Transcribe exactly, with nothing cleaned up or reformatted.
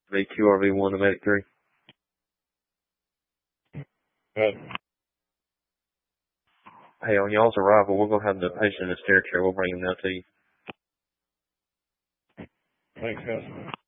V Q R V one to Medic three. Good. Hey, on y'all's arrival, we're going to have the patient in the stair chair. We'll bring him now to you. Thanks, guys.